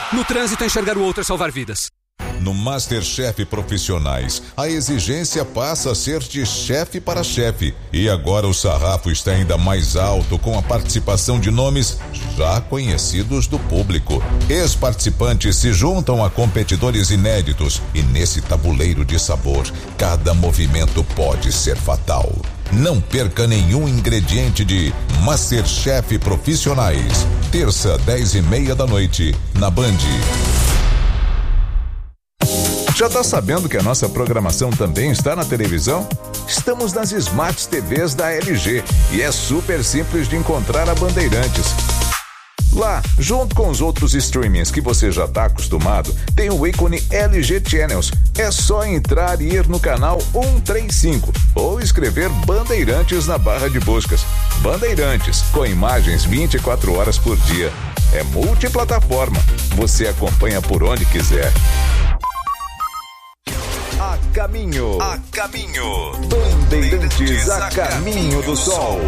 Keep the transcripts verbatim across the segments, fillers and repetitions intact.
No trânsito, enxergar o outro é salvar vidas. No MasterChef Profissionais, a exigência passa a ser de chefe para chefe. E agora o sarrafo está ainda mais alto com a participação de nomes já conhecidos do público. Ex-participantes se juntam a competidores inéditos e nesse tabuleiro de sabor, cada movimento pode ser fatal. Não perca nenhum ingrediente de MasterChef Profissionais. Terça, dez e meia da noite, na Band. Já tá sabendo que a nossa programação também está na televisão? Estamos nas Smart T Vs da L G e é super simples de encontrar a Bandeirantes. Lá, junto com os outros streamings que você já está acostumado, tem o ícone L G Channels. É só entrar e ir no canal cento e trinta e cinco ou escrever Bandeirantes na barra de buscas. Bandeirantes, com imagens vinte e quatro horas por dia. É multiplataforma. Você acompanha por onde quiser. A caminho, a caminho, Bandeirantes a caminho do sol.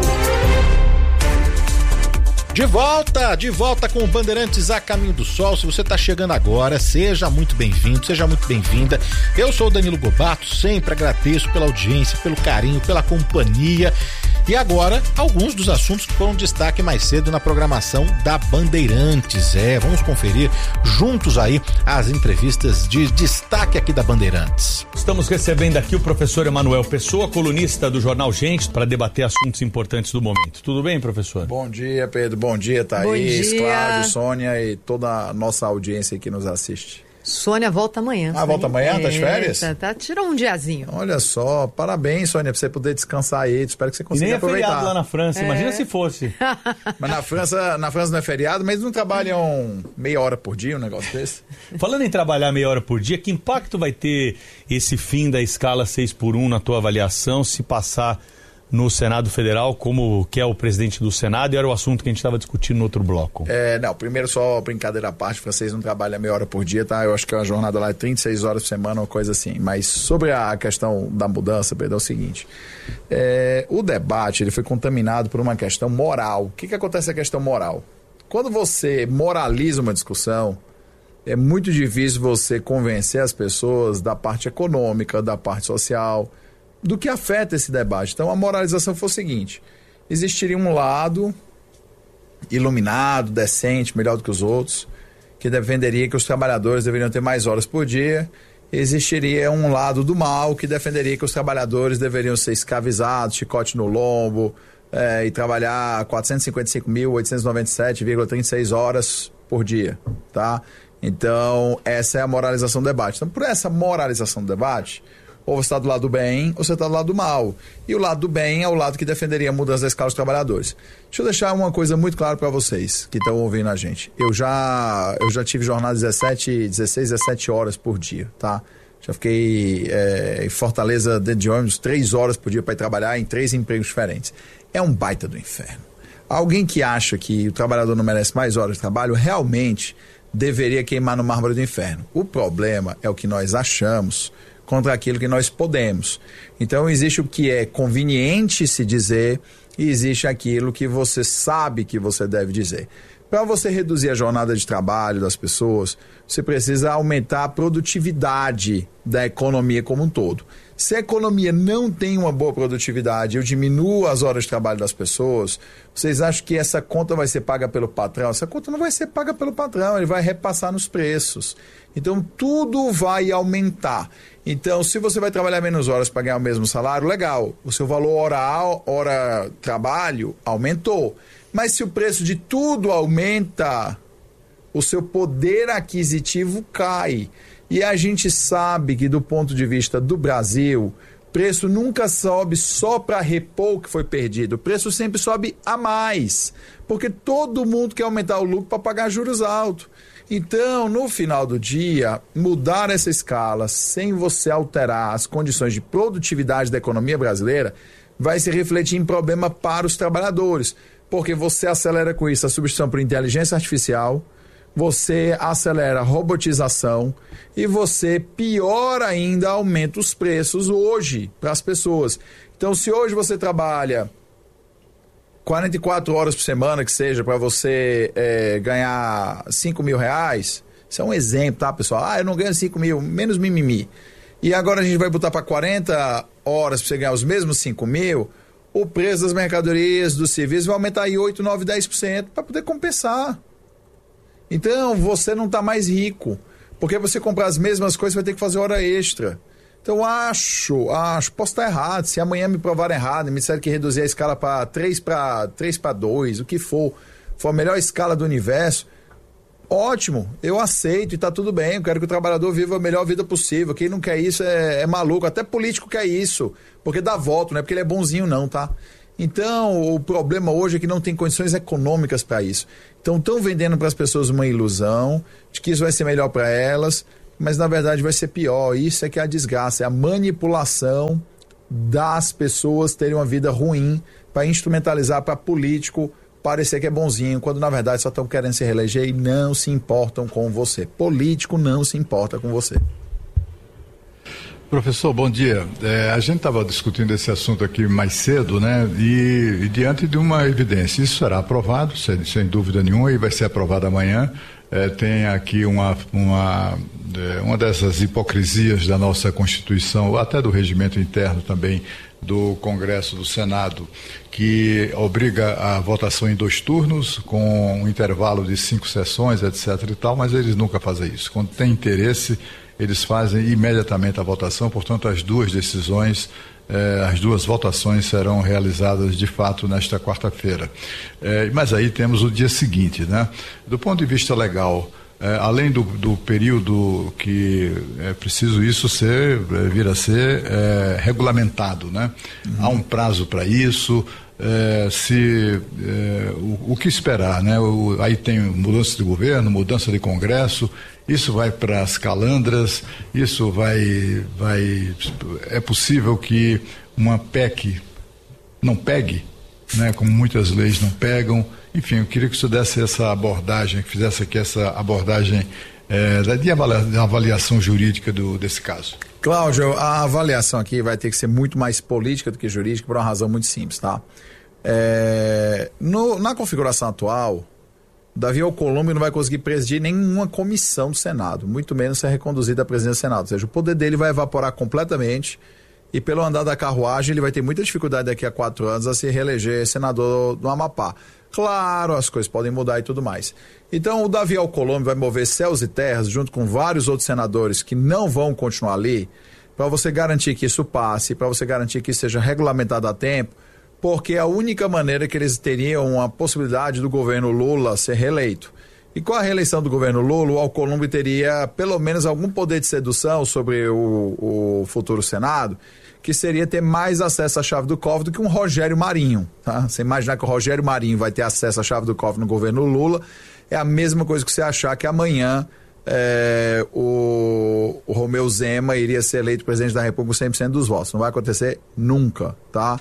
De volta, de volta com o Bandeirantes a Caminho do Sol. Se você está chegando agora, seja muito bem-vindo, seja muito bem-vinda. Eu sou o Danilo Gobato, sempre agradeço pela audiência, pelo carinho, pela companhia. E agora, alguns dos assuntos que foram destaque mais cedo na programação da Bandeirantes. É, vamos conferir juntos aí as entrevistas de destaque aqui da Bandeirantes. Estamos recebendo aqui o professor Emanuel Pessoa, colunista do Jornal Gente, para debater assuntos importantes do momento. Tudo bem, professor? Bom dia, Pedro. Bom dia, Thaís, Bom dia. Cláudio, Sônia e toda a nossa audiência que nos assiste. Sônia volta amanhã. Ah, volta amanhã? É, tá de férias? Tá, tá, tirou um diazinho. Olha só, parabéns, Sônia, pra você poder descansar aí. Espero que você consiga e nem aproveitar. É feriado lá na França, é. Imagina se fosse. Mas na França, na França não é feriado, mas não trabalham meia hora por dia, um negócio desse? Falando em trabalhar meia hora por dia, que impacto vai ter esse fim da escala seis por um na tua avaliação, se passar no Senado Federal, como que é o presidente do Senado, e era o assunto que a gente estava discutindo no outro bloco? É, não, primeiro só brincadeira à parte, vocês não trabalham meia hora por dia, tá? Eu acho que a jornada lá é trinta e seis horas por semana, uma coisa assim. Mas sobre a questão da mudança, Pedro, é o seguinte, é, o debate ele foi contaminado por uma questão moral. O que que acontece na questão moral? Quando você moraliza uma discussão, é muito difícil você convencer as pessoas da parte econômica, da parte social, do que afeta esse debate. Então a moralização foi o seguinte: existiria um lado iluminado, decente, melhor do que os outros, que defenderia que os trabalhadores deveriam ter mais horas por dia. Existiria um lado do mal que defenderia que os trabalhadores deveriam ser escravizados, chicote no lombo, é, e trabalhar quatrocentos e cinquenta e cinco mil, oitocentos e noventa e sete vírgula trinta e seis horas por dia, tá? Então essa é a moralização do debate. Então, por essa moralização do debate, ou você está do lado do bem, ou você está do lado do mal. E o lado do bem é o lado que defenderia a mudança da escala dos trabalhadores. Deixa eu deixar uma coisa muito clara para vocês que estão ouvindo a gente. Eu já, eu já tive jornadas dezessete, dezesseis, dezessete horas por dia, tá? Já fiquei é, em Fortaleza dentro de ônibus três horas por dia para ir trabalhar em três empregos diferentes. É um baita do inferno. Alguém que acha que o trabalhador não merece mais horas de trabalho, realmente deveria queimar no mármore do inferno. O problema é o que nós achamos contra aquilo que nós podemos. Então existe o que é conveniente se dizer e existe aquilo que você sabe que você deve dizer. Para você reduzir a jornada de trabalho das pessoas, você precisa aumentar a produtividade da economia como um todo. Se a economia não tem uma boa produtividade, eu diminuo as horas de trabalho das pessoas, vocês acham que essa conta vai ser paga pelo patrão? Essa conta não vai ser paga pelo patrão, ele vai repassar nos preços. Então tudo vai aumentar. Então, se você vai trabalhar menos horas para ganhar o mesmo salário, legal. O seu valor hora, hora trabalho aumentou. Mas se o preço de tudo aumenta, o seu poder aquisitivo cai. E a gente sabe que, do ponto de vista do Brasil, preço nunca sobe só para repor o que foi perdido. O preço sempre sobe a mais. Porque todo mundo quer aumentar o lucro para pagar juros altos. Então, no final do dia, mudar essa escala sem você alterar as condições de produtividade da economia brasileira vai se refletir em problema para os trabalhadores, porque você acelera com isso a substituição por inteligência artificial, você acelera a robotização e você, pior ainda, aumenta os preços hoje para as pessoas. Então, se hoje você trabalha quarenta e quatro horas por semana, que seja, para você é, ganhar cinco mil reais, Isso é um exemplo, tá, pessoal? Ah, eu não ganho cinco mil, menos mimimi. E agora a gente vai botar para quarenta horas para você ganhar os mesmos cinco mil, o preço das mercadorias, dos serviços vai aumentar em oito, nove, dez por cento para poder compensar. Então, você não está mais rico. Porque você comprar as mesmas coisas, você vai ter que fazer hora extra. Então, acho, acho, posso estar errado. Se amanhã me provarem errado, me disserem que reduzir a escala para três para dois, o que for, for a melhor escala do universo, ótimo, eu aceito e tá tudo bem. Eu quero que o trabalhador viva a melhor vida possível. Quem não quer isso é, é maluco. Até político quer isso, porque dá voto, não é porque ele é bonzinho não, tá? Então, o problema hoje é que não tem condições econômicas para isso. Então, estão vendendo para as pessoas uma ilusão de que isso vai ser melhor para elas, mas na verdade vai ser pior. Isso é que é a desgraça, é a manipulação das pessoas terem uma vida ruim para instrumentalizar para político parecer que é bonzinho, quando na verdade só estão querendo se reeleger e não se importam com você. Político não se importa com você. Professor, bom dia. É, a gente estava discutindo esse assunto aqui mais cedo, né? E, e diante de uma evidência, isso será aprovado, sem, sem dúvida nenhuma, e vai ser aprovado amanhã. É, tem aqui uma, uma, uma dessas hipocrisias da nossa Constituição, até do regimento interno também do Congresso, do Senado, que obriga a votação em dois turnos, com um intervalo de cinco sessões, etc e tal, mas eles nunca fazem isso. Quando tem interesse, eles fazem imediatamente a votação, portanto as duas decisões, eh, as duas votações serão realizadas de fato nesta quarta-feira. Eh, mas aí temos o dia seguinte, né? Do ponto de vista legal, eh, além do, do período que é preciso isso ser, vir a ser eh, regulamentado, né? Uhum. Há um prazo para isso. É, se é, o, o que esperar, né? O, aí tem mudança de governo, mudança de Congresso, isso vai para as calandras, isso vai, vai é possível que uma P E C não pegue, né? Como muitas leis não pegam. Enfim, eu queria que você desse essa abordagem, que fizesse aqui essa abordagem é, de avaliação jurídica do, desse caso. Cláudio, a avaliação aqui vai ter que ser muito mais política do que jurídica, por uma razão muito simples, tá? É, no, na configuração atual, Davi Alcolumbre não vai conseguir presidir nenhuma comissão do Senado, muito menos ser reconduzido à presidência do Senado. Ou seja, o poder dele vai evaporar completamente e, pelo andar da carruagem, ele vai ter muita dificuldade daqui a quatro anos a se reeleger senador do Amapá. Claro, as coisas podem mudar e tudo mais. Então, o Davi Alcolumbre vai mover céus e terras, junto com vários outros senadores que não vão continuar ali, para você garantir que isso passe, para você garantir que isso seja regulamentado a tempo, porque é a única maneira que eles teriam a possibilidade do governo Lula ser reeleito. E com a reeleição do governo Lula, o Alcolumbre teria pelo menos algum poder de sedução sobre o, o futuro Senado, que seria ter mais acesso à chave do cofre do que um Rogério Marinho. Tá? Você imaginar que o Rogério Marinho vai ter acesso à chave do cofre no governo Lula, é a mesma coisa que você achar que amanhã é, o, o Romeu Zema iria ser eleito presidente da República com cem por cento dos votos. Não vai acontecer nunca, tá?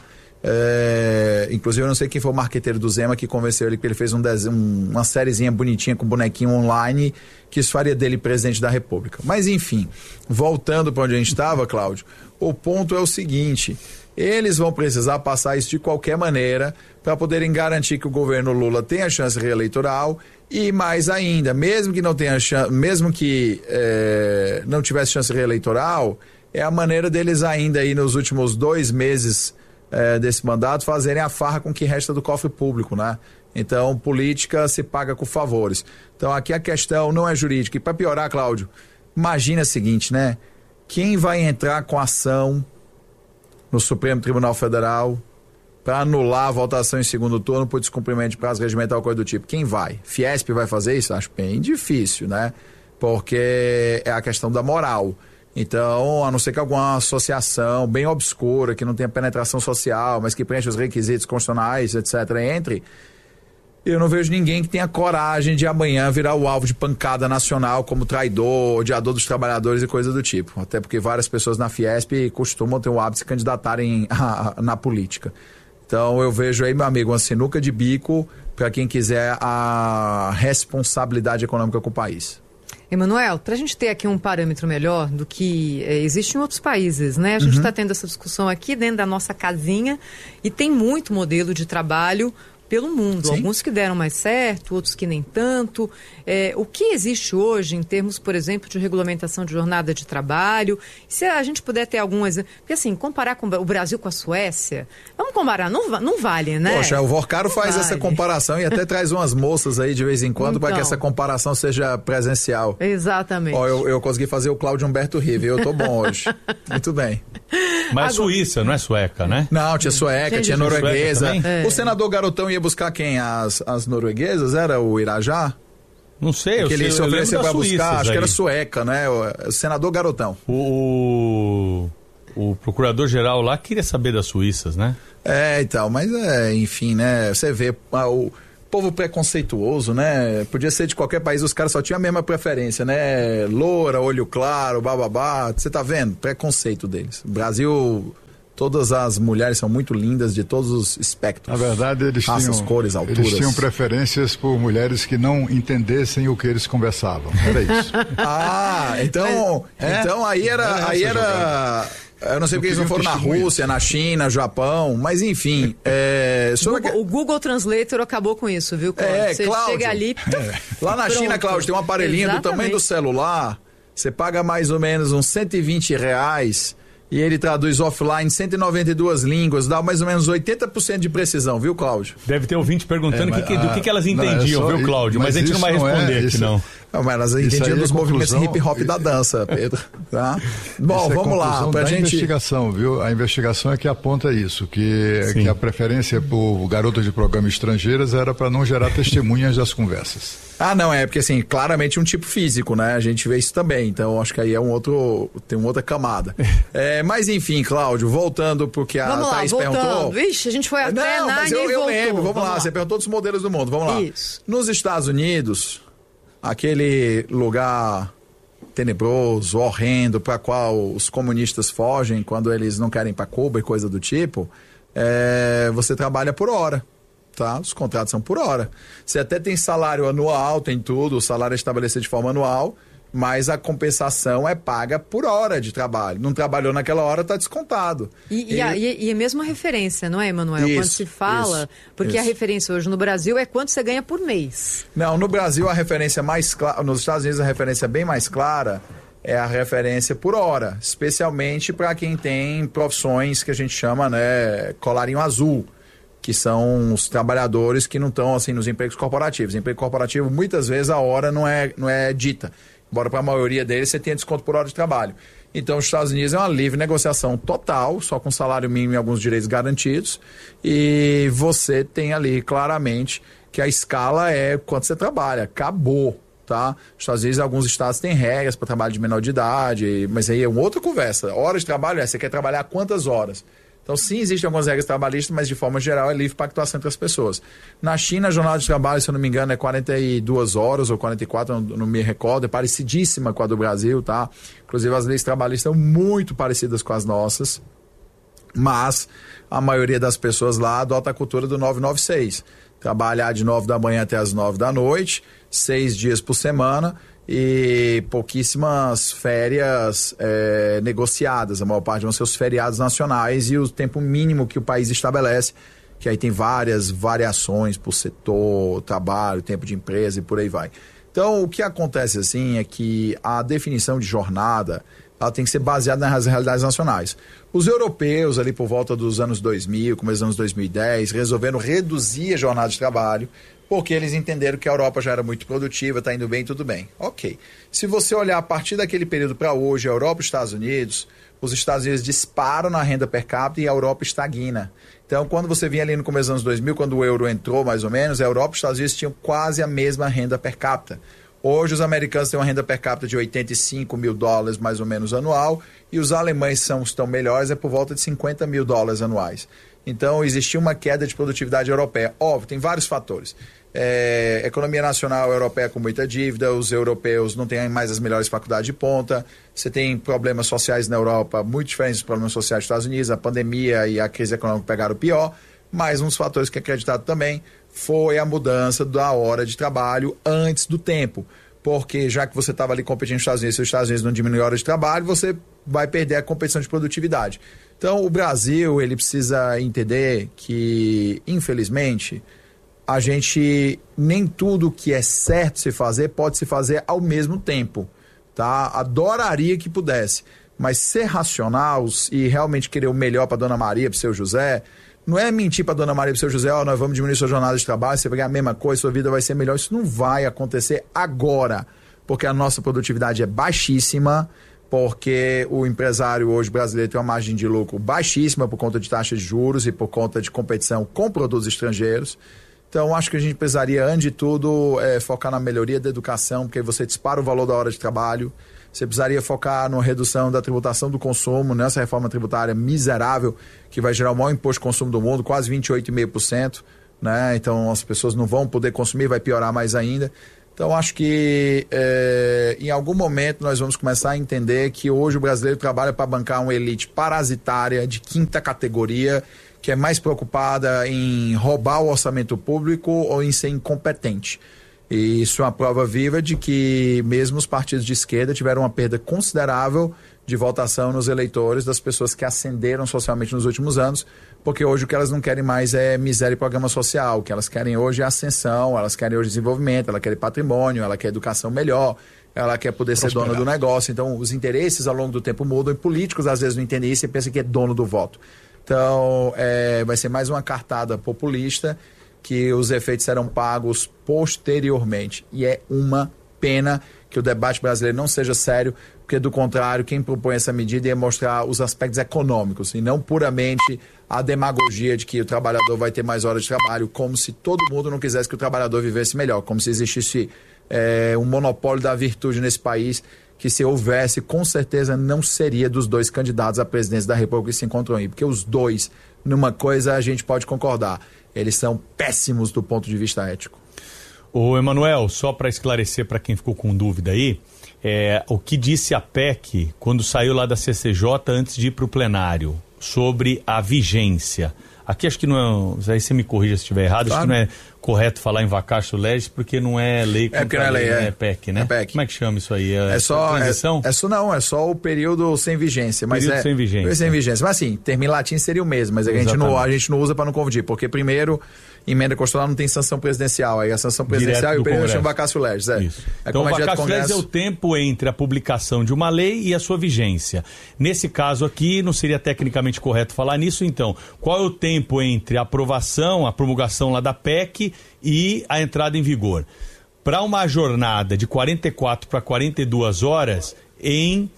É, inclusive eu não sei quem foi o marqueteiro do Zema que convenceu ele, que ele fez um desenho, um, uma sériezinha bonitinha com bonequinho online que isso faria dele presidente da República. Mas enfim, voltando para onde a gente estava, Cláudio, o ponto é o seguinte: eles vão precisar passar isso de qualquer maneira para poderem garantir que o governo Lula tenha chance reeleitoral e, mais ainda, mesmo que não tenha chance, mesmo que é, não tivesse chance reeleitoral, é a maneira deles ainda aí nos últimos dois meses É, desse mandato fazerem a farra com o que resta do cofre público, né? Então, política se paga com favores. Então, aqui a questão não é jurídica. E para piorar, Cláudio, imagina o seguinte, né? Quem vai entrar com ação no Supremo Tribunal Federal para anular a votação em segundo turno por descumprimento de prazo regimental, coisa do tipo? Quem vai? Fiesp vai fazer isso? Acho bem difícil, né? Porque é a questão da moral. Então, a não ser que alguma associação bem obscura, que não tenha penetração social, mas que preencha os requisitos constitucionais, etcétera, entre, eu não vejo ninguém que tenha coragem de amanhã virar o alvo de pancada nacional como traidor, odiador dos trabalhadores e coisa do tipo. Até porque várias pessoas na Fiesp costumam ter o hábito de se candidatarem a, a, na política. Então, eu vejo aí, meu amigo, uma sinuca de bico para quem quiser a responsabilidade econômica com o país. Emanuel, para a gente ter aqui um parâmetro melhor do que é, existe em outros países, né? A gente está uhum. tendo essa discussão aqui dentro da nossa casinha e tem muito modelo de trabalho pelo mundo. Sim. Alguns que deram mais certo, outros que nem tanto. É, o que existe hoje em termos, por exemplo, de regulamentação de jornada de trabalho? Se a gente puder ter algumas... Porque assim, comparar com o Brasil com a Suécia, vamos comparar, não, não vale, né? Poxa, o Vorcaro não faz vale. essa comparação e até traz umas moças aí de vez em quando para Então. que essa comparação seja presencial. Exatamente. Ó, eu, eu consegui fazer o Cláudio Humberto Rive, eu tô bom hoje. Muito bem. Mas Agora... Suíça, não é sueca, né? Não, tinha sueca, Gente, tinha norueguesa. É. O senador Garotão ia buscar quem? As, as norueguesas? Era o Irajá? Não sei, eu que ele sei, se ofereceu para buscar, acho aí. que era sueca, né? O, o senador Garotão. O, o procurador-geral lá queria saber das suíças, né? É, e tal, mas é, enfim, né? Você vê ah, o povo preconceituoso, né? Podia ser de qualquer país, os caras só tinham a mesma preferência, né? Loura, olho claro, bababá. Você tá vendo? Preconceito deles. O Brasil... Todas as mulheres são muito lindas de todos os espectros. Na verdade, eles raças, tinham, cores, alturas. eles tinham preferências por mulheres que não entendessem o que eles conversavam. Era isso. Ah, então, é? então aí era, era aí era. Eu não sei porque eles não foram na Rússia, na China, Japão, mas enfim. É, Google, que... O Google Translator acabou com isso, viu, Cláudio? É, Você Cláudio. chega ali. É. Lá na Pronto. China, Cláudio, tem um aparelhinho Exatamente. do tamanho do celular. Você paga mais ou menos uns cento e vinte reais. E ele traduz offline cento e noventa e duas línguas, dá mais ou menos oitenta por cento de precisão, viu, Cláudio? Deve ter ouvinte perguntando é, mas, que, do que, que elas entendiam, não, é só, viu, Cláudio? Mas, mas a gente não vai responder é, aqui, isso, não. Não, mas elas entendiam é dos movimentos conclusão, hip hop isso, da dança, Pedro. Tá? Bom, é vamos lá. Pra da gente... investigação, viu? A investigação é que aponta isso, que, que a preferência por garotas de programa estrangeiras era para não gerar testemunhas das conversas. Ah, não, é porque assim, claramente um tipo físico, né? A gente vê isso também, então acho que aí é um outro, tem uma outra camada. É, mas enfim, Cláudio, voltando porque a vamos Thaís lá, perguntou... Vixe, a gente foi até não, na mas eu, e eu voltou. lembro, vamos, vamos lá, lá, você perguntou dos modelos do mundo, vamos lá. Isso. Nos Estados Unidos, aquele lugar tenebroso, horrendo, para qual os comunistas fogem quando eles não querem ir para Cuba e coisa do tipo, é, você trabalha por hora. Tá? Os contratos são por hora. Você até tem salário anual, tem tudo, o salário é estabelecido de forma anual, mas a compensação é paga por hora de trabalho. Não trabalhou naquela hora, está descontado. E, e, e, a, e, e a mesma referência, não é, Emanuel? Isso, quando se fala, isso, porque isso. a referência hoje no Brasil é quanto você ganha por mês. Não, no Brasil a referência mais clara, nos Estados Unidos a referência bem mais clara é a referência por hora, especialmente para quem tem profissões que a gente chama, né, colarinho azul, que são os trabalhadores que não estão assim nos empregos corporativos. Emprego corporativo, muitas vezes, a hora não é, não é dita. Embora para a maioria deles você tenha desconto por hora de trabalho. Então, os Estados Unidos é uma livre negociação total, só com salário mínimo e alguns direitos garantidos. E você tem ali claramente que a escala é quanto você trabalha. Acabou, tá? Nos Estados Unidos, alguns estados têm regras para trabalho de menor de idade, mas aí é uma outra conversa. Hora de trabalho é, você quer trabalhar quantas horas? Então, sim, existem algumas regras trabalhistas, mas de forma geral é livre pactuação entre as pessoas. Na China, a jornada de trabalho, se eu não me engano, é quarenta e duas horas ou quarenta e quatro, não, não me recordo, é parecidíssima com a do Brasil, tá? Inclusive, as leis trabalhistas são muito parecidas com as nossas, mas a maioria das pessoas lá adota a cultura do nove nove seis. Trabalhar de nove da manhã até as nove da noite, seis dias por semana, e pouquíssimas férias é, negociadas. A maior parte vão ser os feriados nacionais e o tempo mínimo que o país estabelece, que aí tem várias variações por setor, trabalho, tempo de empresa e por aí vai. Então, o que acontece assim é que a definição de jornada ela tem que ser baseada nas realidades nacionais. Os europeus, ali por volta dos anos dois mil, começo dos anos dois mil e dez, resolveram reduzir a jornada de trabalho, porque eles entenderam que a Europa já era muito produtiva, está indo bem, tudo bem. Ok. Se você olhar a partir daquele período para hoje, a Europa e os Estados Unidos, os Estados Unidos disparam na renda per capita e a Europa estagna. Então, quando você vinha ali no começo dos anos dois mil, quando o euro entrou mais ou menos, a Europa e os Estados Unidos tinham quase a mesma renda per capita. Hoje os americanos têm uma renda per capita de oitenta e cinco mil dólares mais ou menos anual e os alemães são, estão melhores, é por volta de cinquenta mil dólares anuais. Então, existia uma queda de produtividade europeia. Óbvio, tem vários fatores. É, economia nacional europeia com muita dívida, os europeus não têm mais as melhores faculdades de ponta, você tem problemas sociais na Europa muito diferentes dos problemas sociais dos Estados Unidos, a pandemia e a crise econômica pegaram o pior, mas um dos fatores que é acreditado também foi a mudança da hora de trabalho antes do tempo, porque já que você estava ali competindo nos Estados Unidos, se os Estados Unidos não diminuem a hora de trabalho, você vai perder a competição de produtividade. Então o Brasil ele precisa entender que, infelizmente, a gente, nem tudo que é certo se fazer pode se fazer ao mesmo tempo, tá? Adoraria que pudesse, mas ser racional e realmente querer o melhor para dona Maria, para o seu José, não é mentir para dona Maria e para o seu José, ó, oh, nós vamos diminuir sua jornada de trabalho, você vai ganhar a mesma coisa, sua vida vai ser melhor. Isso não vai acontecer agora, porque a nossa produtividade é baixíssima, porque o empresário hoje brasileiro tem uma margem de lucro baixíssima por conta de taxas de juros e por conta de competição com produtos estrangeiros. Então, acho que a gente precisaria, antes de tudo, é, focar na melhoria da educação, porque você dispara o valor da hora de trabalho. Você precisaria focar na redução da tributação do consumo, nessa reforma tributária miserável, que vai gerar o maior imposto de consumo do mundo, quase vinte e oito vírgula cinco por cento. Né? Então, as pessoas não vão poder consumir, vai piorar mais ainda. Então, acho que é, em algum momento nós vamos começar a entender que hoje o brasileiro trabalha para bancar uma elite parasitária de quinta categoria, que é mais preocupada em roubar o orçamento público ou em ser incompetente. E isso é uma prova viva de que mesmo os partidos de esquerda tiveram uma perda considerável de votação nos eleitores das pessoas que ascenderam socialmente nos últimos anos, porque hoje o que elas não querem mais é miséria e programa social, o que elas querem hoje é ascensão, elas querem hoje desenvolvimento, elas querem patrimônio, ela quer educação melhor, ela quer poder ser dona do negócio. Então os interesses ao longo do tempo mudam e políticos às vezes não entendem isso e pensam que é dono do voto. Então, é, vai ser mais uma cartada populista que os efeitos serão pagos posteriormente. E é uma pena que o debate brasileiro não seja sério, porque, do contrário, quem propõe essa medida ia mostrar os aspectos econômicos e não puramente a demagogia de que o trabalhador vai ter mais horas de trabalho, como se todo mundo não quisesse que o trabalhador vivesse melhor, como se existisse é, um monopólio da virtude nesse país, que se houvesse, com certeza não seria dos dois candidatos à presidência da República que se encontram aí, porque os dois, numa coisa a gente pode concordar, eles são péssimos do ponto de vista ético. Ô Emanuel, só para esclarecer para quem ficou com dúvida aí, é, o que disse a P E C quando saiu lá da C C J antes de ir para o plenário, sobre a vigência. Aqui acho que não é, aí você me corrija se estiver errado, claro. Acho que não é correto falar em vacatio legis, porque não é lei é porque não é lei, né? é. É P E C, né? É P E C. Como é que chama isso aí? É, é só transição? É, é só não, é só o período sem vigência, mas período é sem vigência. Período sem vigência. Mas assim, termo em latim seria o mesmo, mas a gente, não, a gente não usa para não confundir, porque primeiro emenda constitucional não tem sanção presidencial, aí a sanção presidencial e o período chama vacatio legis. É. Isso. É então, o vacatio Congresso... legis é o tempo entre a publicação de uma lei e a sua vigência. Nesse caso aqui, não seria tecnicamente correto falar nisso, então. Qual é o tempo entre a aprovação, a promulgação lá da P E C e a entrada em vigor? Para uma jornada de quarenta e quatro para quarenta e duas horas em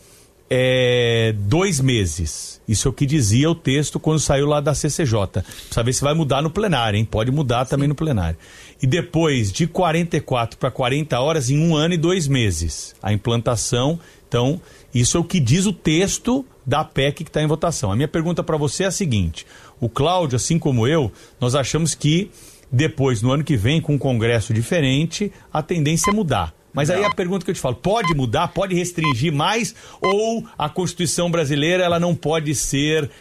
é, dois meses. Isso é o que dizia o texto quando saiu lá da C C J. Precisa ver se vai mudar no plenário, hein? Pode mudar Sim. também no plenário. E depois de quarenta e quatro para quarenta horas em um ano e dois meses. A implantação, então, isso é o que diz o texto da P E C que está em votação. A minha pergunta para você é a seguinte: o Cláudio, assim como eu, nós achamos que depois, no ano que vem, com um congresso diferente, a tendência é mudar. Mas não. Aí a pergunta que eu te falo, pode mudar, pode restringir mais, ou a Constituição brasileira ela não pode ser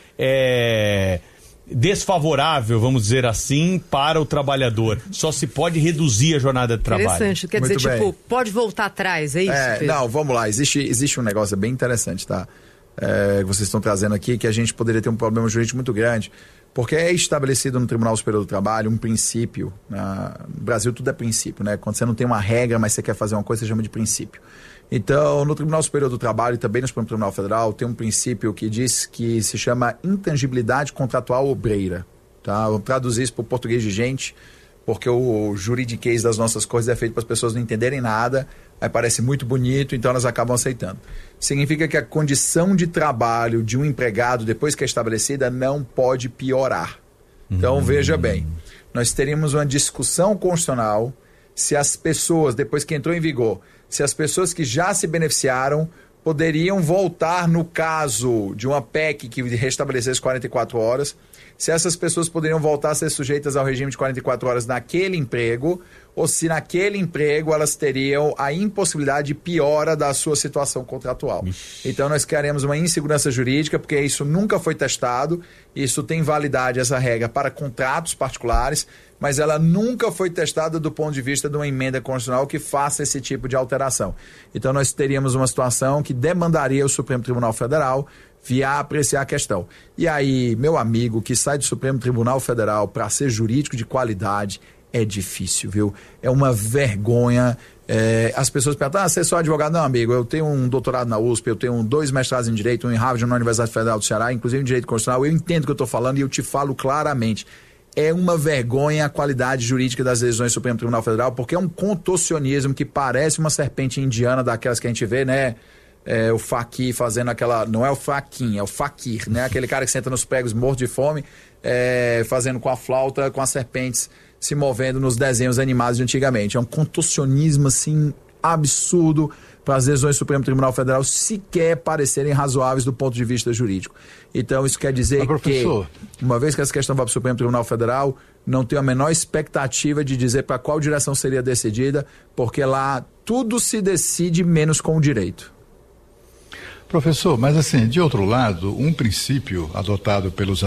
é, desfavorável, vamos dizer assim, para o trabalhar? Só se pode reduzir a jornada de trabalho. Interessante, quer Muito dizer, bem. tipo, pode voltar atrás, é isso? É, não, vamos lá, existe, existe um negócio bem interessante, tá? É, que vocês estão trazendo aqui, que a gente poderia ter um problema jurídico muito grande, porque é estabelecido no Tribunal Superior do Trabalho um princípio. Na... No Brasil tudo é princípio, né? Quando você não tem uma regra, mas você quer fazer uma coisa, você chama de princípio. Então, no Tribunal Superior do Trabalho e também no Supremo Tribunal Federal, tem um princípio que diz que se chama intangibilidade contratual obreira. Tá? Vamos traduzir isso para o português de gente, porque o juridiquês das nossas coisas é feito para as pessoas não entenderem nada, aí parece muito bonito, então elas acabam aceitando. Significa que a condição de trabalho de um empregado, depois que é estabelecida, não pode piorar. Então, hum. veja bem, nós teríamos uma discussão constitucional se as pessoas, depois que entrou em vigor, se as pessoas que já se beneficiaram poderiam voltar no caso de uma P E C que restabelecesse quarenta e quatro horas, se essas pessoas poderiam voltar a ser sujeitas ao regime de quarenta e quatro horas naquele emprego, ou se naquele emprego elas teriam a impossibilidade de piora da sua situação contratual. Ixi. Então nós queremos uma insegurança jurídica, porque isso nunca foi testado, isso tem validade, essa regra, para contratos particulares, mas ela nunca foi testada do ponto de vista de uma emenda constitucional que faça esse tipo de alteração. Então nós teríamos uma situação que demandaria o Supremo Tribunal Federal via apreciar a questão. E aí, meu amigo que sai do Supremo Tribunal Federal para ser jurídico de qualidade é difícil, viu? É uma vergonha. É, as pessoas perguntam, ah, você é só advogado? Não, amigo, eu tenho um doutorado na U S P, eu tenho dois mestrados em Direito, um em Harvard, na Universidade Federal do Ceará, inclusive em Direito Constitucional. Eu entendo o que eu estou falando e eu te falo claramente. É uma vergonha a qualidade jurídica das decisões do Supremo Tribunal Federal, porque é um contorcionismo que parece uma serpente indiana daquelas que a gente vê, né? É, o Fakir fazendo aquela... Não é o Faquin, é o Fakir, né? Aquele cara que senta nos pregos morto de fome, é, fazendo com a flauta, com as serpentes se movendo nos desenhos animados de antigamente. É um contorcionismo, assim, absurdo para as decisões do Supremo Tribunal Federal sequer parecerem razoáveis do ponto de vista jurídico. Então, isso quer dizer que, uma vez que essa questão vai para o Supremo Tribunal Federal, não tenho a menor expectativa de dizer para qual direção seria decidida, porque lá tudo se decide menos com o direito. Professor, mas assim, de outro lado, um princípio adotado pelos